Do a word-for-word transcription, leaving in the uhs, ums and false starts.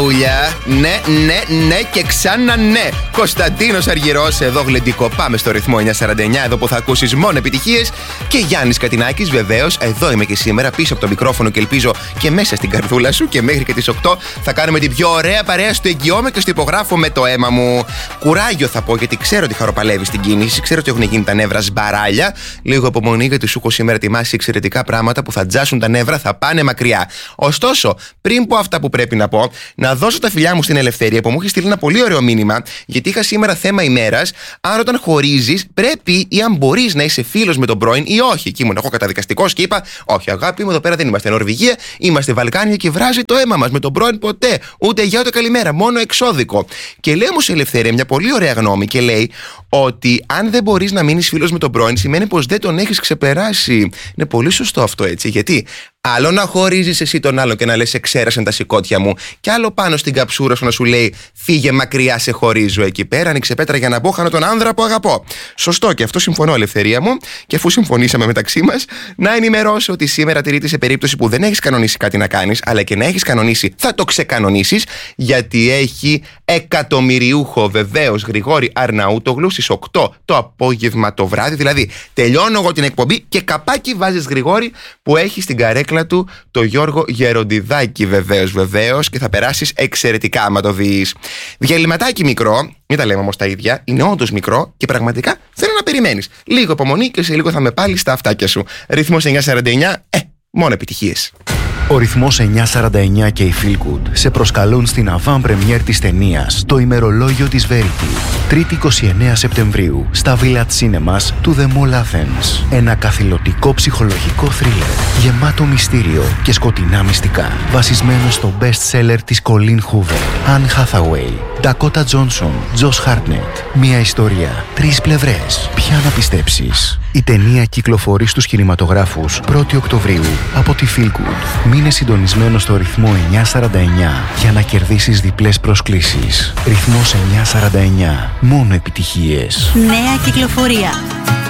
Ουλιά, ναι, ναι, ναι και ξανά ναι. Κωνσταντίνος Αργυρός, εδώ γλεντικό. Πάμε στο ρυθμό εννιακόσια σαράντα εννιά, εδώ που θα ακούσεις μόνο επιτυχίες. Και Γιάννης Κατινάκης, βεβαίως, εδώ είμαι και σήμερα πίσω από το μικρόφωνο και ελπίζω και μέσα στην καρδούλα σου. Και μέχρι και τις οκτώ θα κάνουμε την πιο ωραία παρέα. Στο εγγυώμαι και στο υπογράφω με το αίμα μου. Κουράγιο θα πω, γιατί ξέρω ότι χαροπαλεύει την κίνηση, ξέρω ότι έχουν γίνει τα νεύρα σμπαράλια. Λίγο υπομονή, γιατί σου έχω σήμερα ετοιμάσει εξαιρετικά πράγματα που θα τζάσουν τα νεύρα, θα πάνε μακριά. Ωστόσο, πριν πω αυτά που πρέπει να πω, να δώσω τα φιλιά μου στην Ελευθερία που μου έχει στείλει ένα πολύ ωραίο μήνυμα, γιατί είχα σήμερα θέμα ημέρας. Αν όταν χωρίζεις, πρέπει ή αν μπορείς να είσαι φίλος με τον πρώην ή όχι. Εκεί ήμουν εγώ καταδικαστικός και είπα: όχι, αγάπη μου, εδώ πέρα δεν είμαστε Νορβηγία, είμαστε Βαλκάνια και βράζει το αίμα μας. Με τον πρώην ποτέ, ούτε γεια ούτε καλημέρα, μόνο εξώδικο. Και λέει όμως η Ελευθερία μια πολύ ωραία γνώμη και λέει ότι αν δεν μπορείς να μείνεις φίλος με τον πρώην, σημαίνει πως δεν τον έχεις ξεπεράσει. Είναι πολύ σωστό αυτό, έτσι, γιατί άλλο να χωρίζεις εσύ τον άλλο και να λες εξέρασαν τα σηκώτια μου, και άλλο πάνω στην καψούρα σου να σου λέει φύγε μακριά, σε χωρίζω. Εκεί πέρα άνοιξε πέτρα για να μπω, χάνω τον άνδρα που αγαπώ. Σωστό, και αυτό συμφωνώ, Ελευθερία μου. Και αφού συμφωνήσαμε μεταξύ μας, να ενημερώσω ότι σήμερα τηρείται σε περίπτωση που δεν έχεις κανονίσει κάτι να κάνεις, αλλά και να έχεις κανονίσει, θα το ξεκανονίσεις, γιατί έχει εκατομμυριούχο βεβαίως Γρηγόρη Αρναούτογλου στις οκτώ το απόγευμα το βράδυ. Δηλαδή, τελειώνω εγώ την εκπομπή και καπάκι βάζεις Γρηγόρη που έχει στην καρέκλα του το Γιώργο Γεροντιδάκη, βεβαίως, βεβαίως, και θα περάσεις εξαιρετικά άμα το δεις. Διαλυματάκι μικρό, μην τα λέμε όμως τα ίδια, είναι όντως μικρό και πραγματικά θέλω να περιμένεις. Λίγο υπομονή και σε λίγο θα με πάλι στα αυτάκια σου. Ρυθμός εννιακόσια σαράντα εννιά, ε, μόνο επιτυχίες. Ο ρυθμός εννιακόσια σαράντα εννιά και η Feel Good σε προσκαλούν στην avant premiere της ταινίας «Το ημερολόγιο της Verity». Τρίτη εικοστή ενάτη Σεπτεμβρίου στα Village Cinemas του The Mall Athens. Ένα καθηλωτικό ψυχολογικό thriller γεμάτο μυστήριο και σκοτεινά μυστικά. Βασισμένο στο best seller της Colleen Hoover, Anne Hathaway, Dakota Johnson, Josh Hartnett. Μια ιστορία, τρεις πλευρές. Ποια να πιστέψεις? Η ταινία κυκλοφορεί στους κινηματογράφους πρώτη Οκτωβρίου από τη Feel Good. Μείνε συντονισμένο στο ρυθμό εννιακόσια σαράντα εννιά για να κερδίσεις διπλές προσκλήσεις. Ρυθμός εννιακόσια σαράντα εννιά. Μόνο επιτυχίες. Νέα κυκλοφορία.